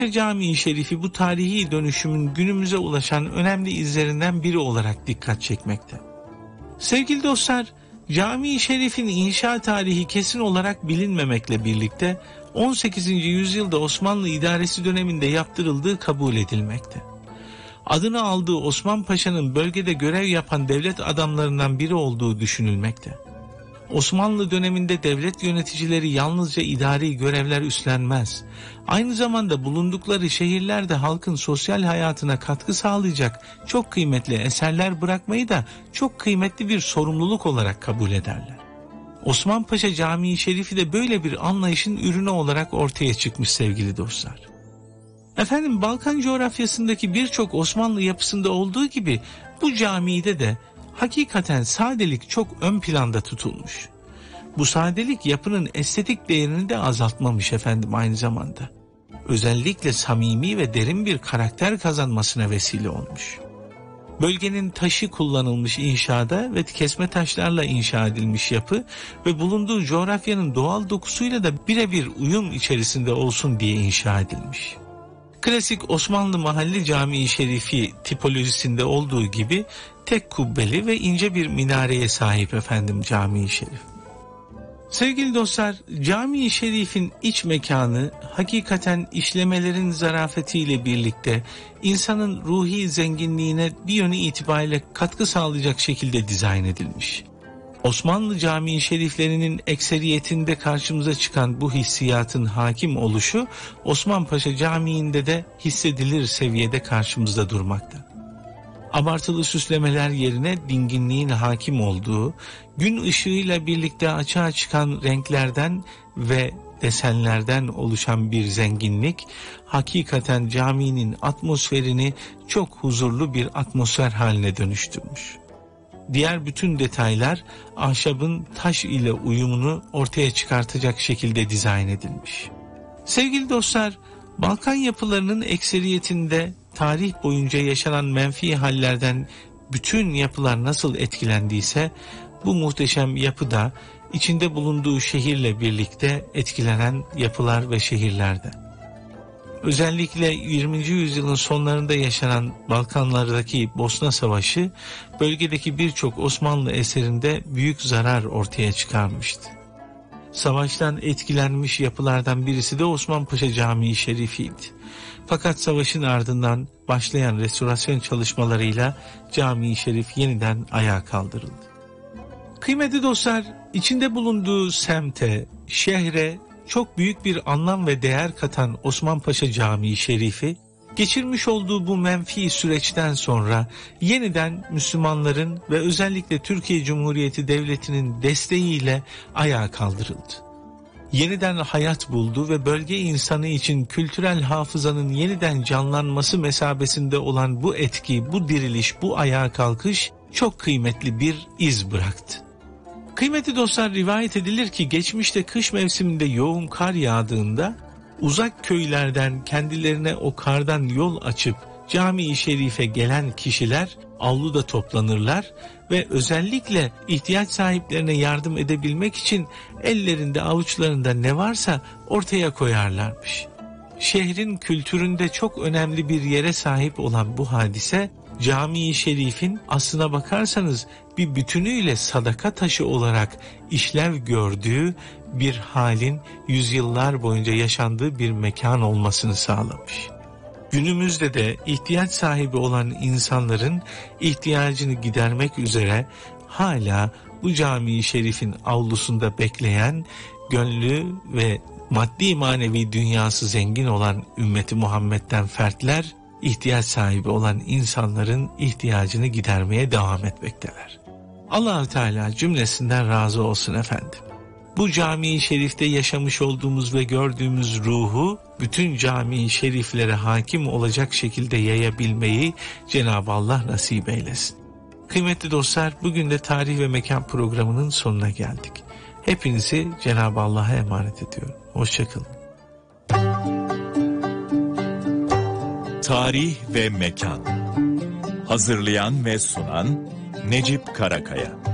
Camii Şerifi bu tarihi dönüşümün günümüze ulaşan önemli izlerinden biri olarak dikkat çekmekte. Sevgili dostlar, Camii Şerif'in inşa tarihi kesin olarak bilinmemekle birlikte 18. yüzyılda Osmanlı idaresi döneminde yaptırıldığı kabul edilmekte. Adını aldığı Osman Paşa'nın bölgede görev yapan devlet adamlarından biri olduğu düşünülmekte. Osmanlı döneminde devlet yöneticileri yalnızca idari görevler üstlenmez, aynı zamanda bulundukları şehirlerde halkın sosyal hayatına katkı sağlayacak çok kıymetli eserler bırakmayı da çok kıymetli bir sorumluluk olarak kabul ederler. Osman Paşa Camii Şerifi de böyle bir anlayışın ürünü olarak ortaya çıkmış sevgili dostlar. Efendim, Balkan coğrafyasındaki birçok Osmanlı yapısında olduğu gibi bu camide de hakikaten sadelik çok ön planda tutulmuş. Bu sadelik yapının estetik değerini de azaltmamış efendim aynı zamanda. Özellikle samimi ve derin bir karakter kazanmasına vesile olmuş. Bölgenin taşı kullanılmış inşada ve kesme taşlarla inşa edilmiş yapı ve bulunduğu coğrafyanın doğal dokusuyla da birebir uyum içerisinde olsun diye inşa edilmiş. Klasik Osmanlı mahalle camii şerifi tipolojisinde olduğu gibi tek kubbeli ve ince bir minareye sahip efendim Camii Şerif. Sevgili dostlar, Camii Şerif'in iç mekanı hakikaten işlemelerin zarafetiyle birlikte insanın ruhi zenginliğine bir yönü itibariyle katkı sağlayacak şekilde dizayn edilmiş. Osmanlı Camii Şeriflerinin ekseriyetinde karşımıza çıkan bu hissiyatın hakim oluşu Osman Paşa Camii'nde de hissedilir seviyede karşımızda durmakta. Abartılı süslemeler yerine dinginliğin hakim olduğu, gün ışığıyla birlikte açığa çıkan renklerden ve desenlerden oluşan bir zenginlik, hakikaten caminin atmosferini çok huzurlu bir atmosfer haline dönüştürmüş. Diğer bütün detaylar ahşabın taş ile uyumunu ortaya çıkartacak şekilde dizayn edilmiş. Sevgili dostlar, Balkan yapılarının ekseriyetinde tarih boyunca yaşanan menfi hallerden bütün yapılar nasıl etkilendiyse, bu muhteşem yapı da içinde bulunduğu şehirle birlikte etkilenen yapılar ve şehirlerde. Özellikle 20. yüzyılın sonlarında yaşanan Balkanlardaki Bosna Savaşı, bölgedeki birçok Osmanlı eserinde büyük zarar ortaya çıkarmıştı. Savaştan etkilenmiş yapılardan birisi de Osmanpaşa Camii Şerifi'ydi. Fakat savaşın ardından başlayan restorasyon çalışmalarıyla Camii Şerif yeniden ayağa kaldırıldı. Kıymetli dostlar, içinde bulunduğu semte, şehre çok büyük bir anlam ve değer katan Osmanpaşa Camii Şerifi, geçirmiş olduğu bu menfi süreçten sonra yeniden Müslümanların ve özellikle Türkiye Cumhuriyeti Devleti'nin desteğiyle ayağa kaldırıldı. Yeniden hayat buldu ve bölge insanı için kültürel hafızanın yeniden canlanması mesabesinde olan bu etki, bu diriliş, bu ayağa kalkış çok kıymetli bir iz bıraktı. Kıymetli dostlar, rivayet edilir ki geçmişte kış mevsiminde yoğun kar yağdığında uzak köylerden kendilerine o kardan yol açıp Camii Şerif'e gelen kişiler avluda toplanırlar ve özellikle ihtiyaç sahiplerine yardım edebilmek için ellerinde avuçlarında ne varsa ortaya koyarlarmış. Şehrin kültüründe çok önemli bir yere sahip olan bu hadise, Camii Şerif'in aslına bakarsanız bir bütünüyle sadaka taşı olarak işlev gördüğü bir halin yüzyıllar boyunca yaşandığı bir mekan olmasını sağlamış. Günümüzde de ihtiyaç sahibi olan insanların ihtiyacını gidermek üzere hala bu Camii Şerif'in avlusunda bekleyen, gönlü ve maddi manevi dünyası zengin olan ümmeti Muhammed'den fertler, ihtiyaç sahibi olan insanların ihtiyacını gidermeye devam etmekteler. Allah-u Teala cümlesinden razı olsun efendim. Bu Camii Şerif'te yaşamış olduğumuz ve gördüğümüz ruhu bütün Camii Şeriflere hakim olacak şekilde yayabilmeyi Cenab-ı Allah nasip eylesin. Kıymetli dostlar, bugün de Tarih ve Mekan programının sonuna geldik. Hepinizi Cenab-ı Allah'a emanet ediyorum. Hoşçakalın. Tarih ve Mekan. Hazırlayan ve sunan Necip Karakaya.